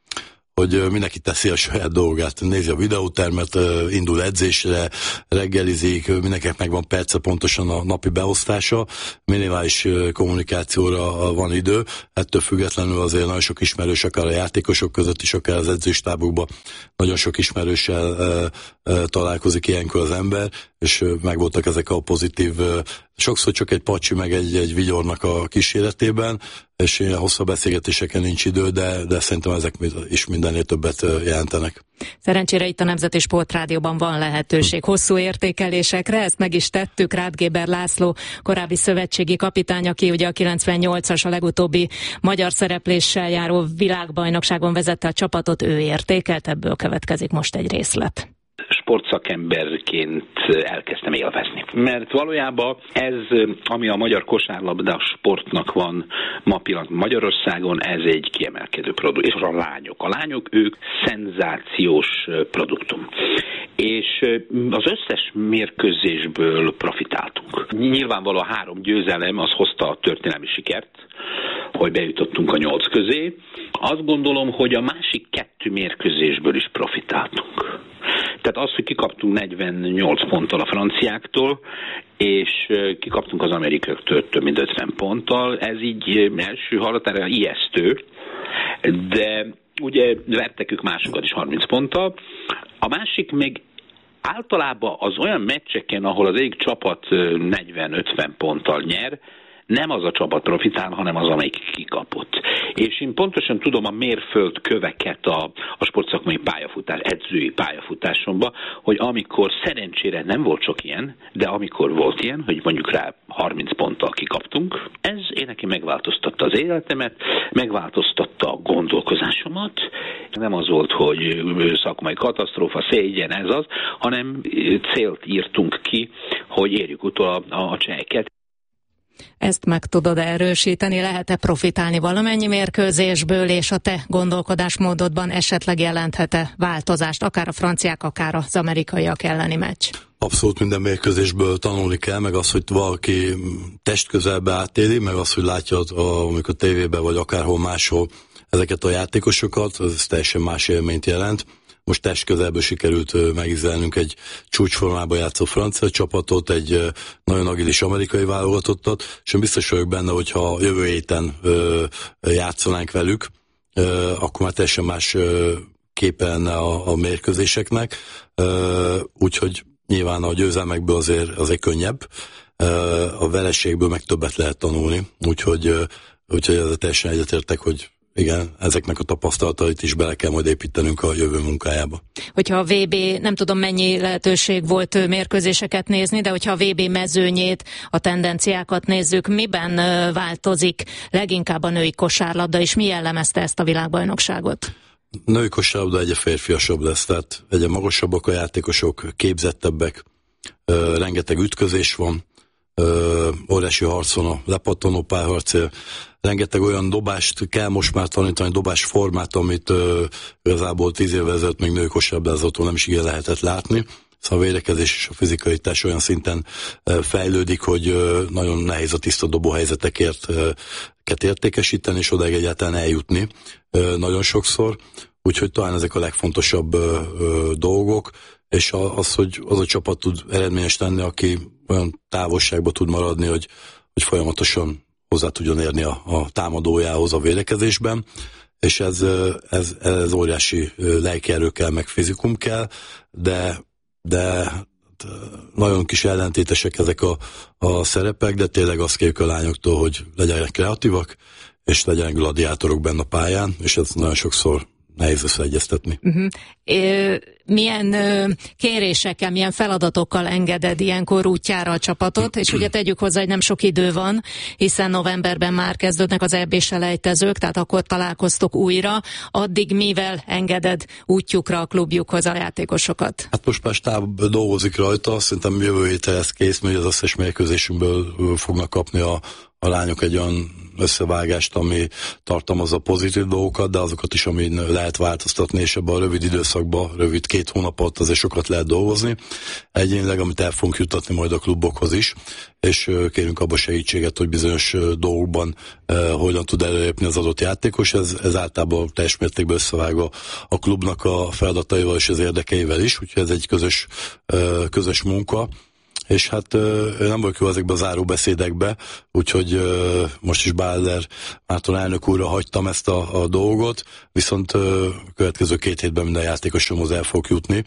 hogy mindenki teszi a saját dolgát, nézi a videótermet, indul edzésre, reggelizik, mindenkinek megvan perce pontosan a napi beosztása, minimális kommunikációra van idő, ettől függetlenül azért nagyon sok ismerős, akár a játékosok között is, akár az edzőstábokban nagyon sok ismerőssel találkozik ilyenkor az ember, és megvoltak ezek a pozitív sokszor csak egy pacsi meg egy, egy vigyornak a kíséretében, és ilyen hosszabb beszélgetéseken nincs idő, de, de szerintem ezek is mindennél többet jelentenek. Szerencsére itt a Nemzeti Sportrádióban van lehetőség hosszú értékelésekre, ezt meg is tettük. Ráth Géber László, korábbi szövetségi kapitány, aki ugye a kilencvennyolcas, a legutóbbi magyar szerepléssel járó világbajnokságon vezette a csapatot, ő értékelt, ebből következik most egy részlet. Sportszakemberként elkezdtem élvezni. Mert valójában ez, ami a magyar kosárlabda sportnak van ma pillanatban Magyarországon, ez egy kiemelkedő produkt. És a lányok. A lányok, ők szenzációs produktum. És az összes mérkőzésből profitáltunk. Nyilvánvaló a három győzelem az hozta a történelmi sikert, hogy bejutottunk a nyolc közé. Azt gondolom, hogy a másik kettő mérkőzésből is profitáltunk. Tehát az, hogy kikaptunk negyvennyolc ponttal a franciáktól, és kikaptunk az amerikaiaktól több mint ötven ponttal, ez így első hallatára ijesztő, de ugye vertek ők másokat is harminc ponttal. A másik még általában az olyan meccseken, ahol az egyik csapat negyven-ötven ponttal nyer, nem az a csapat profitál, hanem az, amelyik kikapott. És én pontosan tudom a mérföldköveket a, a sportszakmai pályafutás, edzői pályafutásomban, hogy amikor szerencsére nem volt sok ilyen, de amikor volt ilyen, hogy mondjuk rá harminc ponttal kikaptunk, ez én neki megváltoztatta az életemet, megváltoztatta a gondolkozásomat. Nem az volt, hogy szakmai katasztrófa, szégyen, ez az, hanem célt írtunk ki, hogy érjük utol a, a, a cseheket. Ezt meg tudod erősíteni, lehet-e profitálni valamennyi mérkőzésből, és a te gondolkodásmódodban esetleg jelenthet-e változást, akár a franciák, akár az amerikaiak elleni meccs? Abszolút minden mérkőzésből tanulni kell, meg az, hogy valaki testközelbe átéli, meg az, hogy látja, amikor tévében vagy akárhol máshol ezeket a játékosokat, ez teljesen más élményt jelent. Most testközelből sikerült megízelnünk egy csúcsformában játszó francia csapatot, egy nagyon agilis amerikai válogatottat, és én biztos vagyok benne, hogyha jövő héten játszanánk velük, akkor már teljesen más képe lenne a, a mérkőzéseknek, úgyhogy nyilván a győzelmekből azért, azért könnyebb, a vereségből meg többet lehet tanulni, úgyhogy, úgyhogy ezzel teljesen egyetértek, hogy igen, ezeknek a tapasztalatait is bele kell majd építenünk a jövő munkájába. Hogyha a vé bé, nem tudom mennyi lehetőség volt mérkőzéseket nézni, de hogyha a vé bé mezőnyét, a tendenciákat nézzük, miben változik leginkább a női kosárlabda, és mi jellemezte ezt a világbajnokságot? Női kosárlabda egyre férfiasabb lesz, tehát egyre magasabbak a játékosok, képzettebbek, rengeteg ütközés van, óriási harcon a lepattanó párharcél, rengeteg olyan dobást kell most már tanítani, dobás formát, amit uh, igazából tíz évvel ezelőtt még női kosárlabdázótól nem is igen lehetett látni. Szóval a védekezés és a fizikalitás olyan szinten uh, fejlődik, hogy uh, nagyon nehéz a tiszta dobóhelyzetekért uh, értékesíteni, és odáig egyáltalán eljutni uh, nagyon sokszor. Úgyhogy talán ezek a legfontosabb uh, uh, dolgok, és az, hogy az a csapat tud eredményes lenni, aki olyan távolságba tud maradni, hogy, hogy folyamatosan hozzá tudjon érni a, a támadójához a védekezésben, és ez, ez, ez óriási lelkierő kell, meg fizikum kell, de, de nagyon kis ellentétesek ezek a, a szerepek, de tényleg azt kérjük a lányoktól, hogy legyenek kreatívak, és legyenek gladiátorok benne a pályán, és ez nagyon sokszor nehéz összeegyeztetni. Uh-huh. Milyen kérésekkel, milyen feladatokkal engeded ilyenkor útjára a csapatot, és ugye tegyük hozzá, hogy nem sok idő van, hiszen novemberben már kezdődnek az é bé-selejtezők, tehát akkor találkoztok újra. Addig mivel engeded útjukra a klubjukhoz a játékosokat? Hát most már stáb dolgozik rajta, szerintem jövő héten ez kész, mert az összes mérkőzésünkből fognak kapni a, a lányok egy olyan összevágást, ami tartalmazza pozitív dolgokat, de azokat is, ami lehet változtatni, és ebben a rövid időszakban, rövid két hónap alatt azért sokat lehet dolgozni. Egyénileg, amit el fogunk juttatni majd a klubokhoz is, és kérünk abba segítséget, hogy bizonyos dolgokban eh, hogyan tud előlépni az adott játékos. Ez, ez általában teljes mértékben összevág a, a klubnak a feladataival és az érdekeivel is, úgyhogy ez egy közös, eh, közös munka, és hát nem vagyok jó ezekbe a záróbeszédekbe, úgyhogy most is Báder Márton elnök úrra hagytam ezt a, a dolgot, viszont következő két hétben minden játékosomhoz el fog jutni,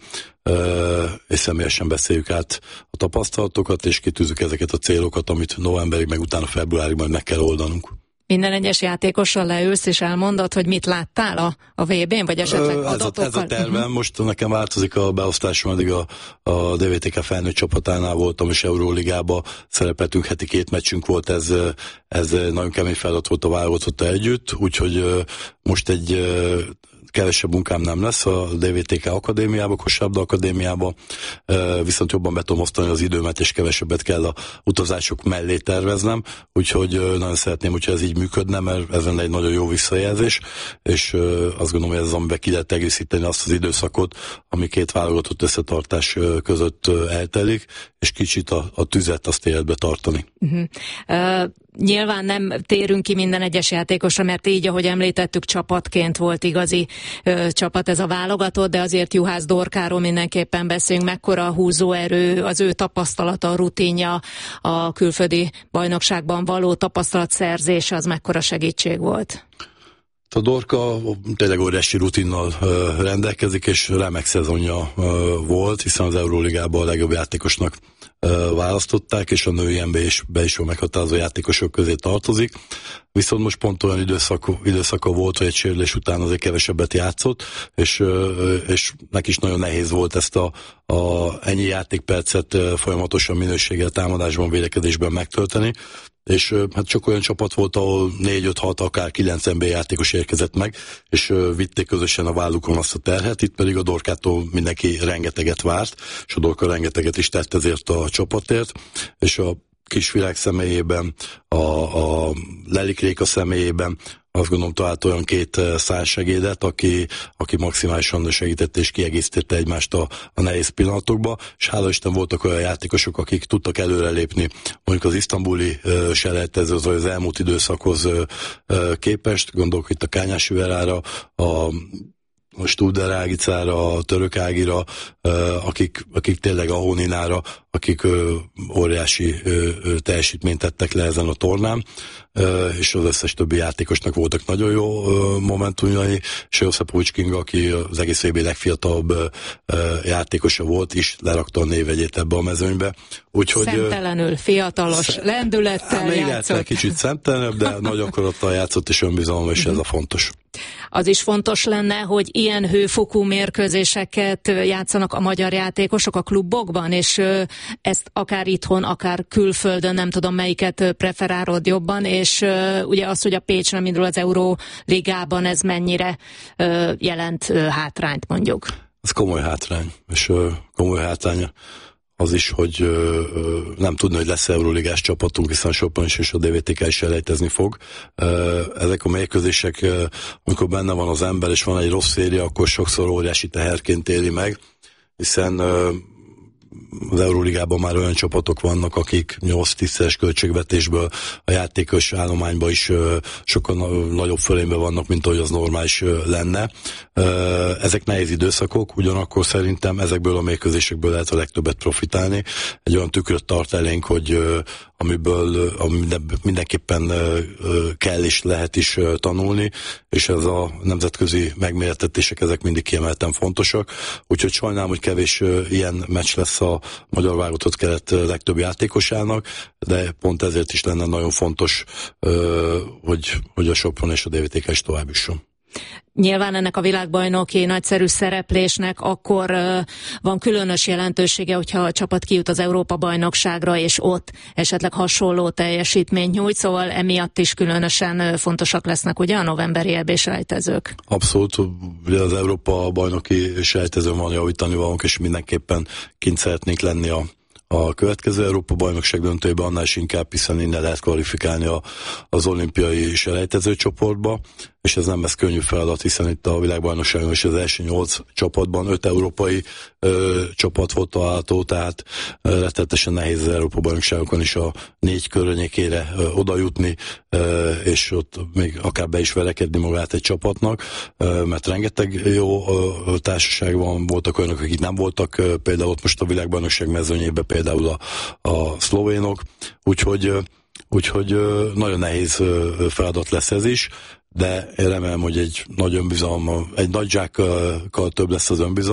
és személyesen beszéljük át a tapasztalatokat, és kitűzzük ezeket a célokat, amit novemberig, meg utána februárig majd meg kell oldanunk. Minden egyes játékossal leülsz és elmondod, hogy mit láttál a, a vé bén, vagy esetleg ez adatokkal? A, ez a tervem. Most nekem változik a beosztásom, addig a, a dé vé té ká felnőtt csapatánál voltam, és Euróligába szerepeltünk, heti két meccsünk volt, ez, ez nagyon kemény feladat volt a válogatotta együtt, úgyhogy most egy kevesebb munkám nem lesz a dé vé té ká akadémiába, kosárlabda akadémiába, viszont jobban be tudom osztani az időmet, és kevesebbet kell a utazások mellé terveznem, úgyhogy nagyon szeretném, hogyha ez így működne, mert ez lenne egy nagyon jó visszajelzés, és azt gondolom, hogy ez, amiben ki lehet egészíteni azt az időszakot, ami két válogatott összetartás között eltelik, és kicsit a, a tüzet azt életbe tartani. Uh-huh. Uh, nyilván nem térünk ki minden egyes játékosra, mert így, ahogy említettük, csapatként volt igazi uh, csapat ez a válogatott, de azért Juhász Dorkáról mindenképpen beszélünk, mekkora a húzóerő, az ő tapasztalata, a rutinja, a külföldi bajnokságban való tapasztalatszerzése, az mekkora segítség volt? A Dorka tényleg óriási rutinnal uh, rendelkezik, és remek szezonja uh, volt, hiszen az Euróligában a legjobb játékosnak uh, választották, és a női en bé á is be is jó meghatározó játékosok közé tartozik. Viszont most pont olyan időszak, időszaka volt, hogy egy sérülés után azért kevesebbet játszott, és, uh, és neki is nagyon nehéz volt ezt a, a ennyi játékpercet uh, folyamatosan minőséggel, támadásban, védekezésben megtölteni. És hát csak olyan csapat volt, ahol négy öt hat, akár kilenc en bé á játékos érkezett meg, és uh, vitték közösen a vállukon azt a terhet, itt pedig a Dorkától mindenki rengeteget várt, és a Dorka rengeteget is tett ezért a csapatért, és a kisvilág személyében, a, a Lelik Réka személyében azt gondolom talált olyan két szálsegédet, aki, aki maximálisan segítette és kiegészítette egymást a, a nehéz pillanatokba, és hála Isten voltak olyan játékosok, akik tudtak előrelépni, mondjuk az isztambuli uh, selejtező, az, az elmúlt időszakhoz uh, uh, képest, gondolok itt a Kányás Üverára, a a Studer Ágicára, a Török Ágira, akik, akik tényleg a Honinára, akik óriási teljesítményt tettek le ezen a tornán, és az összes többi játékosnak voltak nagyon jó momentumjai, és Joszepovics Kinga, aki az egész vé bé legfiatalabb játékosa volt, is lerakta a névegyét ebbe a mezőnybe. Úgyhogy, szemtelenül, fiatalos, sz... lendülettel hát, játszott. Még kicsit szemtelenebb, de nagy akarattal játszott, és önbizalom, és ez a fontos. Az is fontos lenne, hogy ilyen hőfokú mérkőzéseket játszanak a magyar játékosok a klubokban, és ezt akár itthon, akár külföldön, nem tudom melyiket preferálod jobban, és ugye az, hogy a Pécs nem indul az Euróligában, ez mennyire jelent hátrányt mondjuk? Ez komoly hátrány, és komoly hátrány az is, hogy ö, ö, nem tudni, hogy lesz Euróligás csapatunk, hiszen Sopron is és a dé vé té ká is elejtezni fog. Ö, ezek a mérkőzések, ö, amikor benne van az ember, és van egy rossz széria, akkor sokszor óriási teherként éli meg, hiszen ö, az Euróligában már olyan csapatok vannak, akik nyolc-tízszeres költségvetésből a játékos állományban is ö, sokkal nagyobb fölényben vannak, mint ahogy az normális ö, lenne. Ö, ezek nehéz időszakok, ugyanakkor szerintem ezekből a mérkőzésekből lehet a legtöbbet profitálni. Egy olyan tükröt tart elénk, hogy ö, amiből ami mindenképpen ö, kell és lehet is ö, tanulni, és ez a nemzetközi megmérettetések, ezek mindig kiemelten fontosak. Úgyhogy sajnálom, hogy kevés ö, ilyen meccs lesz a magyar válogatott keret legtöbb játékosának, de pont ezért is lenne nagyon fontos, hogy, hogy a Sopron és a dé vé té ká is tovább jusson. Nyilván ennek a világbajnoki nagyszerű szereplésnek akkor uh, van különös jelentősége, hogyha a csapat kijut az Európa-bajnokságra, és ott esetleg hasonló teljesítményt nyújt, szóval emiatt is különösen uh, fontosak lesznek ugye a novemberi é bé-selejtezők. Abszolút, ugye az Európa-bajnoki selejtezőn van javítani valónk, és mindenképpen kint szeretnénk lenni a a következő Európa-bajnokság döntőjében, annál is inkább, hiszen innen lehet kvalifikálni a, az olimpiai selejtező csoportba, és ez nem lesz könnyű feladat, hiszen itt a világbajnokságon is az első nyolc csapatban öt európai ö, csapat volt található, tehát ö, rettenetesen nehéz az Európa-bajnokságokon is a négy környékére ö, oda jutni, ö, és ott még akár be is verekedni magát egy csapatnak, ö, mert rengeteg jó ö, társaság van, voltak olyanok, akik nem voltak, ö, például ott most a világbajnokság mezőnyében például például a, a szlovénok, úgyhogy, úgyhogy nagyon nehéz feladat lesz ez is, de én remélem, hogy egy nagy önbizalma, egy nagy zsákkal több lesz az önbizalma,